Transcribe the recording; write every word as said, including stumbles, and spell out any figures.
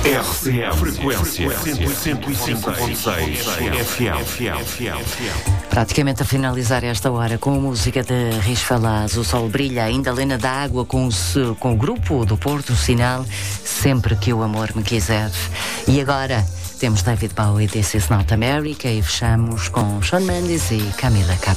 R C M, frequência cento e cinco ponto seis F M. Praticamente a finalizar esta hora com a música de Riz Falaz, O Sol Brilha, ainda Lena da Água com o, com o grupo do Porto Sinal, Sempre que o Amor Me Quiser. E agora temos David Bowie, This Is Not America, e fechamos com Shawn Mendes e Camila Cabello.